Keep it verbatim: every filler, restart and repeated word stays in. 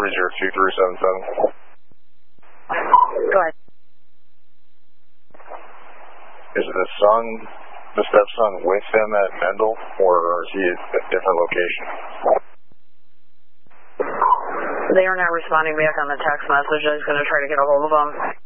three zero two three seven seven. Go ahead. Is the son, the stepson, with him at Mendel, or is he at a different location? They are not responding back on the text message. I was going to try to get a hold of them.